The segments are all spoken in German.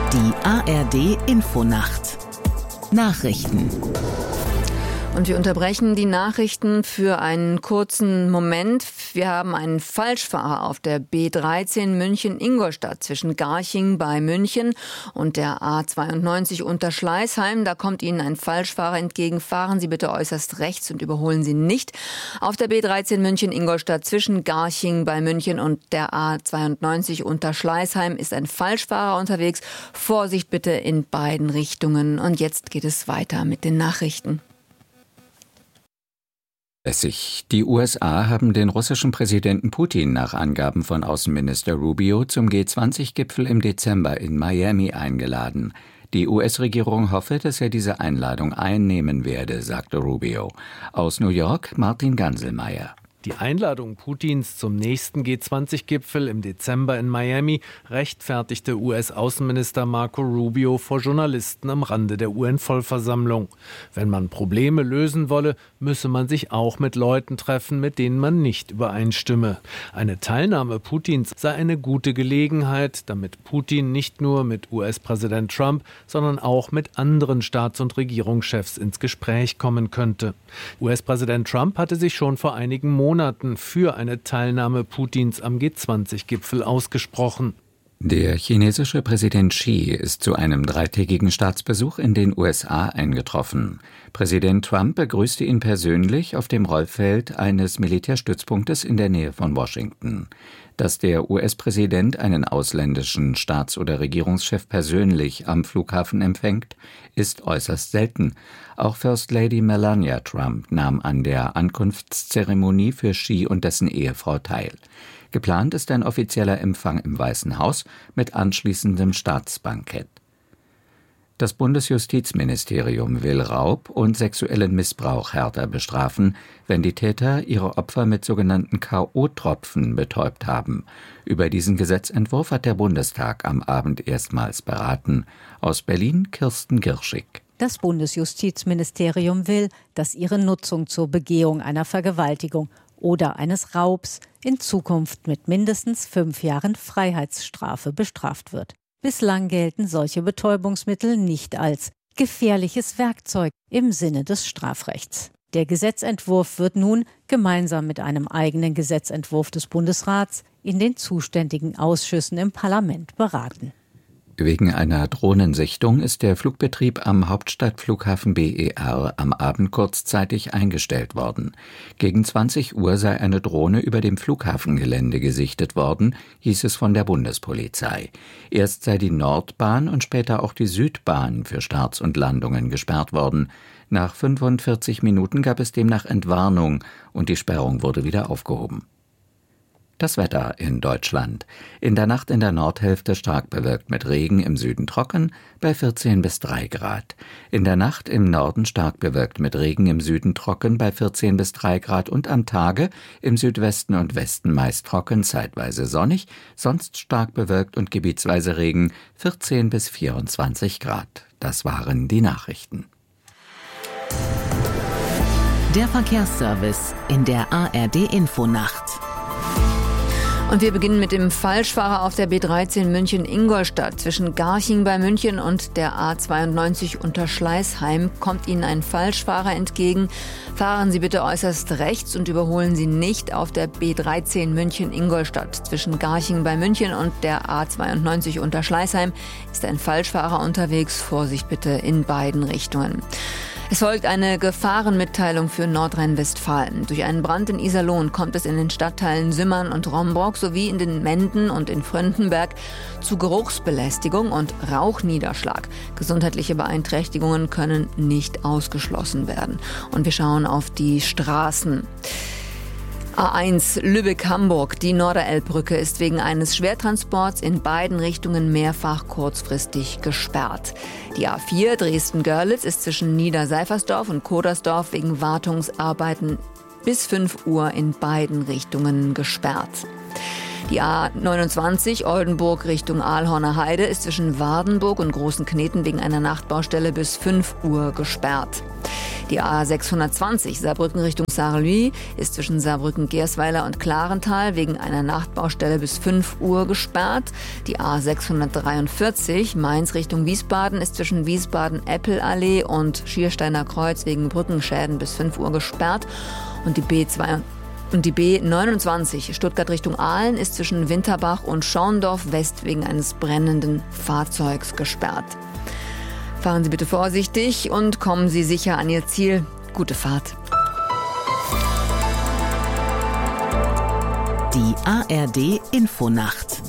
Die ARD Infonacht. Nachrichten. Und wir unterbrechen die Nachrichten für einen kurzen Moment. Wir haben einen Falschfahrer auf der B13 München-Ingolstadt zwischen Garching bei München und der A92 unter Schleißheim. Da kommt Ihnen ein Falschfahrer entgegen. Fahren Sie bitte äußerst rechts und überholen Sie nicht. Auf der B13 München-Ingolstadt zwischen Garching bei München und der A92 unter Schleißheim ist ein Falschfahrer unterwegs. Vorsicht bitte in beiden Richtungen. Und jetzt geht es weiter mit den Nachrichten. Die USA haben den russischen Präsidenten Putin nach Angaben von Außenminister Rubio zum G20-Gipfel im Dezember in Miami eingeladen. Die US-Regierung hoffe, dass er diese Einladung einnehmen werde, sagte Rubio. Aus New York Martin Ganselmeier. Die Einladung Putins zum nächsten G20-Gipfel im Dezember in Miami rechtfertigte US-Außenminister Marco Rubio vor Journalisten am Rande der UN-Vollversammlung. Wenn man Probleme lösen wolle, müsse man sich auch mit Leuten treffen, mit denen man nicht übereinstimme. Eine Teilnahme Putins sei eine gute Gelegenheit, damit Putin nicht nur mit US-Präsident Trump, sondern auch mit anderen Staats- und Regierungschefs ins Gespräch kommen könnte. US-Präsident Trump hatte sich schon vor einigen Monaten für eine Teilnahme Putins am G20-Gipfel ausgesprochen. Der chinesische Präsident Xi ist zu einem 3-tägigen Staatsbesuch in den USA eingetroffen. Präsident Trump begrüßte ihn persönlich auf dem Rollfeld eines Militärstützpunktes in der Nähe von Washington. Dass der US-Präsident einen ausländischen Staats- oder Regierungschef persönlich am Flughafen empfängt, ist äußerst selten. Auch First Lady Melania Trump nahm an der Ankunftszeremonie für Xi und dessen Ehefrau teil. Geplant ist ein offizieller Empfang im Weißen Haus mit anschließendem Staatsbankett. Das Bundesjustizministerium will Raub und sexuellen Missbrauch härter bestrafen, wenn die Täter ihre Opfer mit sogenannten K.O.-Tropfen betäubt haben. Über diesen Gesetzentwurf hat der Bundestag am Abend erstmals beraten. Aus Berlin Kirsten Girschig. Das Bundesjustizministerium will, dass ihre Nutzung zur Begehung einer Vergewaltigung oder eines Raubs in Zukunft mit mindestens 5 Jahren Freiheitsstrafe bestraft wird. Bislang gelten solche Betäubungsmittel nicht als gefährliches Werkzeug im Sinne des Strafrechts. Der Gesetzentwurf wird nun gemeinsam mit einem eigenen Gesetzentwurf des Bundesrats in den zuständigen Ausschüssen im Parlament beraten. Wegen einer Drohnensichtung ist der Flugbetrieb am Hauptstadtflughafen BER am Abend kurzzeitig eingestellt worden. Gegen 20 Uhr sei eine Drohne über dem Flughafengelände gesichtet worden, hieß es von der Bundespolizei. Erst sei die Nordbahn und später auch die Südbahn für Starts und Landungen gesperrt worden. Nach 45 Minuten gab es demnach Entwarnung und die Sperrung wurde wieder aufgehoben. Das Wetter in Deutschland. In der Nacht in der Nordhälfte stark bewölkt mit Regen, im Süden trocken bei 14 bis 3 Grad. In der Nacht im Norden stark bewölkt mit Regen, im Süden trocken bei 14 bis 3 Grad und am Tage im Südwesten und Westen meist trocken, zeitweise sonnig, sonst stark bewölkt und gebietsweise Regen, 14 bis 24 Grad. Das waren die Nachrichten. Der Verkehrsservice in der ARD Infonacht. Und wir beginnen mit dem Falschfahrer auf der B13 München-Ingolstadt. Zwischen Garching bei München und der A92 unter Schleißheim kommt Ihnen ein Falschfahrer entgegen. Fahren Sie bitte äußerst rechts und überholen Sie nicht auf der B13 München-Ingolstadt. Zwischen Garching bei München und der A92 unter Schleißheim ist ein Falschfahrer unterwegs. Vorsicht bitte in beiden Richtungen. Es folgt eine Gefahrenmitteilung für Nordrhein-Westfalen. Durch einen Brand in Iserlohn kommt es in den Stadtteilen Simmern und Romburg sowie in den Menden und in Fröndenberg zu Geruchsbelästigung und Rauchniederschlag. Gesundheitliche Beeinträchtigungen können nicht ausgeschlossen werden. Und wir schauen auf die Straßen. A1 Lübeck-Hamburg. Die Norderelbbrücke ist wegen eines Schwertransports in beiden Richtungen mehrfach kurzfristig gesperrt. Die A4 Dresden-Görlitz ist zwischen Niederseifersdorf und Kodersdorf wegen Wartungsarbeiten bis 5 Uhr in beiden Richtungen gesperrt. Die A29 Oldenburg Richtung Aalhorner Heide ist zwischen Wardenburg und Großenkneten wegen einer Nachtbaustelle bis 5 Uhr gesperrt. Die A620 Saarbrücken Richtung Sarre-Lüy ist zwischen Saarbrücken-Gersweiler und Klarental wegen einer Nachtbaustelle bis 5 Uhr gesperrt. Die A643 Mainz Richtung Wiesbaden ist zwischen Wiesbaden-Eppelallee und Schiersteiner Kreuz wegen Brückenschäden bis 5 Uhr gesperrt. Und die B29 Stuttgart Richtung Aalen ist zwischen Winterbach und Schorndorf West wegen eines brennenden Fahrzeugs gesperrt. Fahren Sie bitte vorsichtig und kommen Sie sicher an Ihr Ziel. Gute Fahrt. Die ARD Infonacht.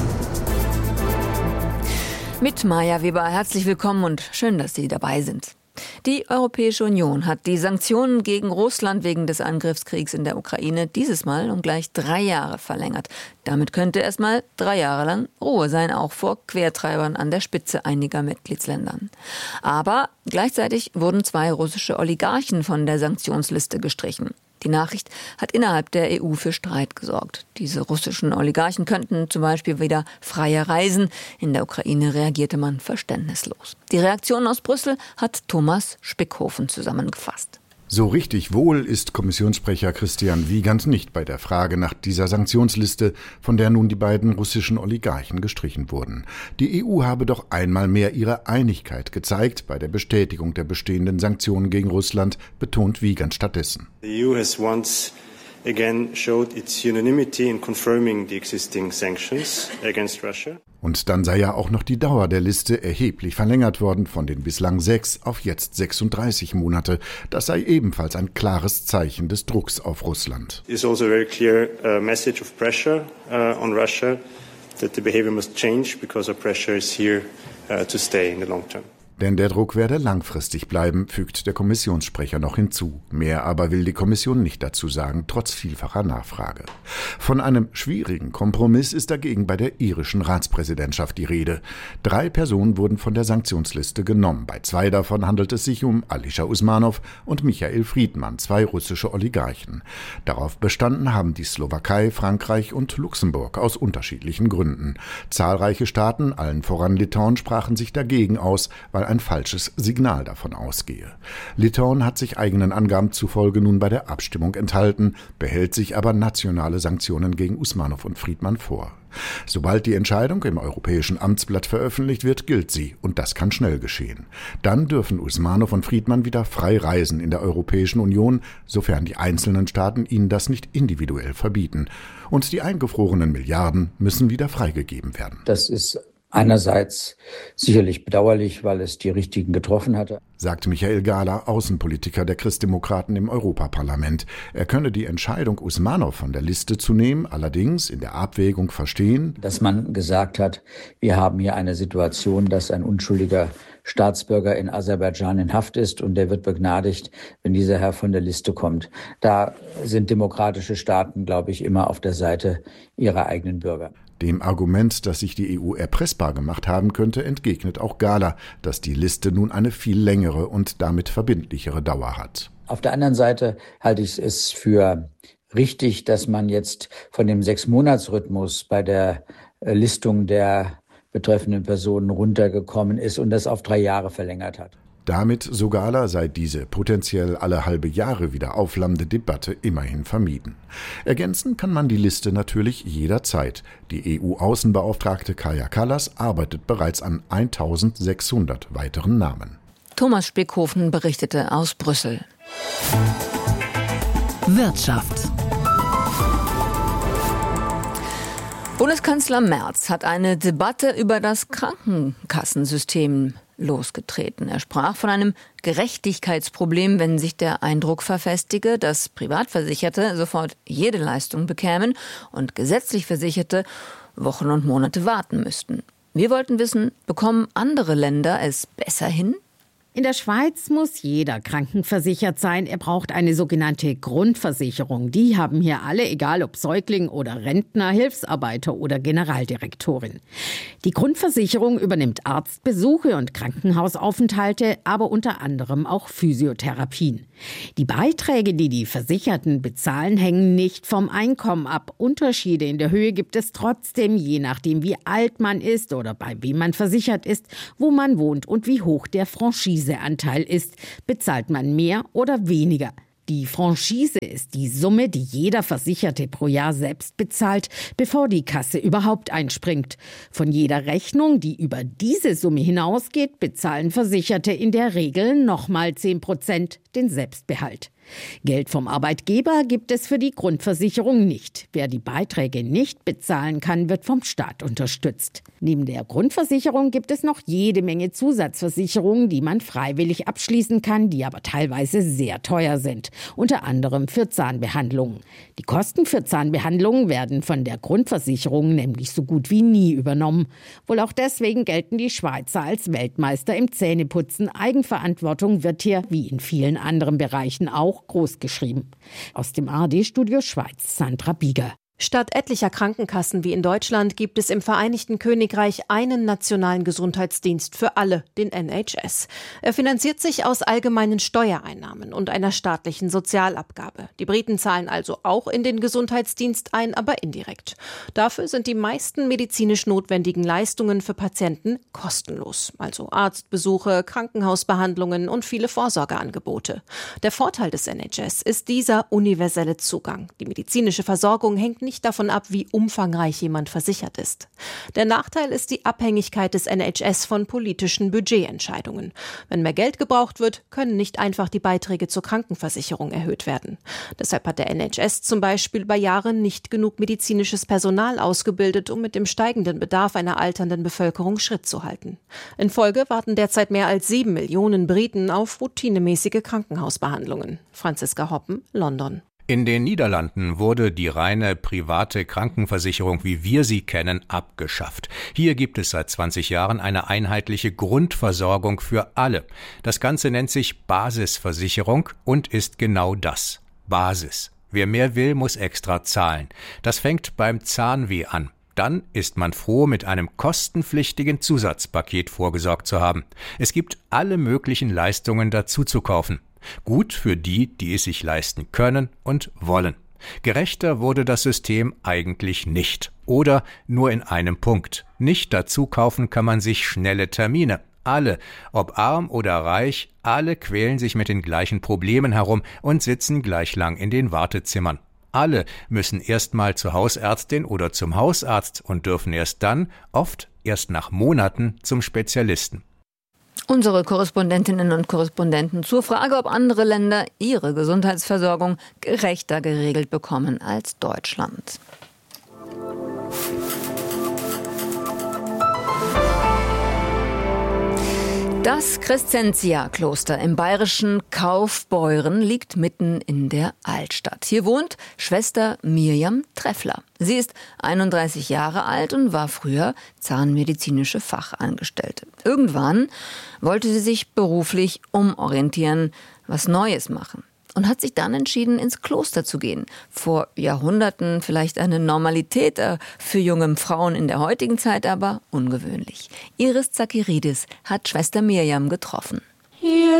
Mit Maja Weber, herzlich willkommen und schön, dass Sie dabei sind. Die Europäische Union hat die Sanktionen gegen Russland wegen des Angriffskriegs in der Ukraine dieses Mal um gleich 3 Jahre verlängert. Damit könnte erstmal 3 Jahre lang Ruhe sein, auch vor Quertreibern an der Spitze einiger Mitgliedsländern. Aber gleichzeitig wurden 2 russische Oligarchen von der Sanktionsliste gestrichen. Die Nachricht hat innerhalb der EU für Streit gesorgt. Diese russischen Oligarchen könnten zum Beispiel wieder freier reisen. In der Ukraine reagierte man verständnislos. Die Reaktion aus Brüssel hat Thomas Spickhofen zusammengefasst. So richtig wohl ist Kommissionssprecher Christian Wiegand nicht bei der Frage nach dieser Sanktionsliste, von der nun die beiden russischen Oligarchen gestrichen wurden. Die EU habe doch einmal mehr ihre Einigkeit gezeigt bei der Bestätigung der bestehenden Sanktionen gegen Russland, betont Wiegand stattdessen. The EU has once again showed its unanimity in confirming the existing sanctions against Russia. Und dann sei ja auch noch die Dauer der Liste erheblich verlängert worden, von den bislang 6 auf jetzt 36 Monate. Das sei ebenfalls ein klares Zeichen des Drucks auf Russland. It's also a very clear message of pressure on Russia that the behavior must change because our pressure is here to stay in the long term. Denn der Druck werde langfristig bleiben, fügt der Kommissionssprecher noch hinzu. Mehr aber will die Kommission nicht dazu sagen, trotz vielfacher Nachfrage. Von einem schwierigen Kompromiss ist dagegen bei der irischen Ratspräsidentschaft die Rede. 3 Personen wurden von der Sanktionsliste genommen. Bei 2 davon handelt es sich um Alisher Usmanov und Michael Friedmann, 2 russische Oligarchen. Darauf bestanden haben die Slowakei, Frankreich und Luxemburg aus unterschiedlichen Gründen. Zahlreiche Staaten, allen voran Litauen, sprachen sich dagegen aus, weil ein falsches Signal davon ausgehe. Litauen hat sich eigenen Angaben zufolge nun bei der Abstimmung enthalten, behält sich aber nationale Sanktionen gegen Usmanov und Friedmann vor. Sobald die Entscheidung im Europäischen Amtsblatt veröffentlicht wird, gilt sie, und das kann schnell geschehen. Dann dürfen Usmanov und Friedmann wieder frei reisen in der Europäischen Union, sofern die einzelnen Staaten ihnen das nicht individuell verbieten. Und die eingefrorenen Milliarden müssen wieder freigegeben werden. Das ist einerseits sicherlich bedauerlich, weil es die Richtigen getroffen hatte, sagt Michael Gahler, Außenpolitiker der Christdemokraten im Europaparlament. Er könne die Entscheidung, Usmanov von der Liste zu nehmen, allerdings in der Abwägung verstehen, dass man gesagt hat, wir haben hier eine Situation, dass ein unschuldiger Staatsbürger in Aserbaidschan in Haft ist und der wird begnadigt, wenn dieser Herr von der Liste kommt. Da sind demokratische Staaten, glaube ich, immer auf der Seite ihrer eigenen Bürger. Dem Argument, dass sich die EU erpressbar gemacht haben könnte, entgegnet auch Gahler, dass die Liste nun eine viel längere und damit verbindlichere Dauer hat. Auf der anderen Seite halte ich es für richtig, dass man jetzt von dem 6-Monats-Rhythmus bei der Listung der betreffenden Personen runtergekommen ist und das auf 3 Jahre verlängert hat. Damit, so Gahler, sei diese potenziell alle halbe Jahre wieder aufflammende Debatte immerhin vermieden. Ergänzen kann man die Liste natürlich jederzeit. Die EU-Außenbeauftragte Kaja Kallas arbeitet bereits an 1600 weiteren Namen. Thomas Spickhofen berichtete aus Brüssel. Wirtschaft. Bundeskanzler Merz hat eine Debatte über das Krankenkassensystem losgetreten. Er sprach von einem Gerechtigkeitsproblem, wenn sich der Eindruck verfestige, dass Privatversicherte sofort jede Leistung bekämen und gesetzlich Versicherte Wochen und Monate warten müssten. Wir wollten wissen, bekommen andere Länder es besser hin? In der Schweiz muss jeder krankenversichert sein. Er braucht eine sogenannte Grundversicherung. Die haben hier alle, egal ob Säugling oder Rentner, Hilfsarbeiter oder Generaldirektorin. Die Grundversicherung übernimmt Arztbesuche und Krankenhausaufenthalte, aber unter anderem auch Physiotherapien. Die Beiträge, die die Versicherten bezahlen, hängen nicht vom Einkommen ab. Unterschiede in der Höhe gibt es trotzdem, je nachdem wie alt man ist oder bei wem man versichert ist, wo man wohnt und wie hoch der Franchise Franchiseanteil ist, bezahlt man mehr oder weniger. Die Franchise ist die Summe, die jeder Versicherte pro Jahr selbst bezahlt, bevor die Kasse überhaupt einspringt. Von jeder Rechnung, die über diese Summe hinausgeht, bezahlen Versicherte in der Regel nochmal 10% den Selbstbehalt. Geld vom Arbeitgeber gibt es für die Grundversicherung nicht. Wer die Beiträge nicht bezahlen kann, wird vom Staat unterstützt. Neben der Grundversicherung gibt es noch jede Menge Zusatzversicherungen, die man freiwillig abschließen kann, die aber teilweise sehr teuer sind. Unter anderem für Zahnbehandlungen. Die Kosten für Zahnbehandlungen werden von der Grundversicherung nämlich so gut wie nie übernommen. Wohl auch deswegen gelten die Schweizer als Weltmeister im Zähneputzen. Eigenverantwortung wird hier, wie in vielen anderen Bereichen auch, groß geschrieben. Aus dem ARD-Studio Schweiz, Sandra Bieger. Statt etlicher Krankenkassen wie in Deutschland gibt es im Vereinigten Königreich einen nationalen Gesundheitsdienst für alle, den NHS. Er finanziert sich aus allgemeinen Steuereinnahmen und einer staatlichen Sozialabgabe. Die Briten zahlen also auch in den Gesundheitsdienst ein, aber indirekt. Dafür sind die meisten medizinisch notwendigen Leistungen für Patienten kostenlos. Also Arztbesuche, Krankenhausbehandlungen und viele Vorsorgeangebote. Der Vorteil des NHS ist dieser universelle Zugang. Die medizinische Versorgung hängt nicht davon ab, wie umfangreich jemand versichert ist. Der Nachteil ist die Abhängigkeit des NHS von politischen Budgetentscheidungen. Wenn mehr Geld gebraucht wird, können nicht einfach die Beiträge zur Krankenversicherung erhöht werden. Deshalb hat der NHS zum Beispiel bei Jahren nicht genug medizinisches Personal ausgebildet, um mit dem steigenden Bedarf einer alternden Bevölkerung Schritt zu halten. In Folge warten derzeit mehr als 7 Millionen Briten auf routinemäßige Krankenhausbehandlungen. Franziska Hoppen, London. In den Niederlanden wurde die reine private Krankenversicherung, wie wir sie kennen, abgeschafft. Hier gibt es seit 20 Jahren eine einheitliche Grundversorgung für alle. Das Ganze nennt sich Basisversicherung und ist genau das: Basis. Wer mehr will, muss extra zahlen. Das fängt beim Zahnweh an. Dann ist man froh, mit einem kostenpflichtigen Zusatzpaket vorgesorgt zu haben. Es gibt alle möglichen Leistungen dazu zu kaufen. Gut für die, die es sich leisten können und wollen. Gerechter wurde das System eigentlich nicht. Oder nur in einem Punkt. Nicht dazu kaufen kann man sich schnelle Termine. Alle, ob arm oder reich, alle quälen sich mit den gleichen Problemen herum und sitzen gleich lang in den Wartezimmern. Alle müssen erstmal zur Hausärztin oder zum Hausarzt und dürfen erst dann, oft erst nach Monaten, zum Spezialisten. Unsere Korrespondentinnen und Korrespondenten zur Frage, ob andere Länder ihre Gesundheitsversorgung gerechter geregelt bekommen als Deutschland. Das Crescentia-Kloster im bayerischen Kaufbeuren liegt mitten in der Altstadt. Hier wohnt Schwester Mirjam Treffler. Sie ist 31 Jahre alt und war früher zahnmedizinische Fachangestellte. Irgendwann wollte sie sich beruflich umorientieren, was Neues machen. Und hat sich dann entschieden, ins Kloster zu gehen. Vor Jahrhunderten vielleicht eine Normalität, für junge Frauen in der heutigen Zeit aber ungewöhnlich. Iris Zakiridis hat Schwester Mirjam getroffen.